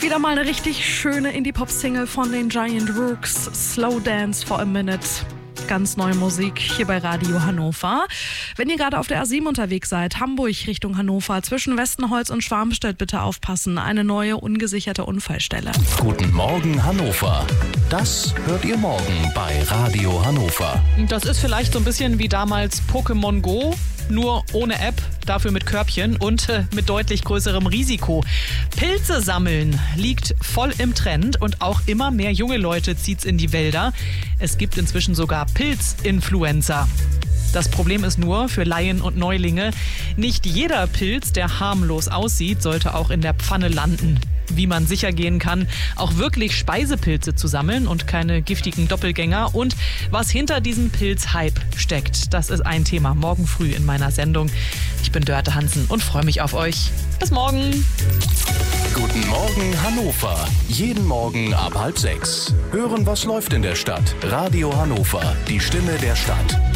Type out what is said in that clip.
Wieder mal eine richtig schöne Indie-Pop-Single von den Giant Rooks, Slow Dance for a Minute. Ganz neue Musik hier bei Radio Hannover. Wenn ihr gerade auf der A7 unterwegs seid, Hamburg Richtung Hannover, zwischen Westenholz und Schwarmstedt bitte aufpassen. Eine neue ungesicherte Unfallstelle. Guten Morgen Hannover. Das hört ihr morgen bei Radio Hannover. Das ist vielleicht so ein bisschen wie damals Pokémon Go, nur ohne App, dafür mit Körbchen und mit deutlich größerem Risiko. Pilze sammeln liegt voll im Trend und auch immer mehr junge Leute zieht's in die Wälder. Es gibt inzwischen sogar Pilzinfluencer. Das Problem ist nur, für Laien und Neulinge, nicht jeder Pilz, der harmlos aussieht, sollte auch in der Pfanne landen. Wie man sicher gehen kann, auch wirklich Speisepilze zu sammeln und keine giftigen Doppelgänger und was hinter diesem Pilzhype steckt. Das ist ein Thema morgen früh in meiner Sendung. Ich bin Dörte Hansen und freue mich auf euch. Bis morgen. Guten Morgen Hannover. Jeden Morgen ab 5:30. Hören, was läuft in der Stadt. Radio Hannover, die Stimme der Stadt.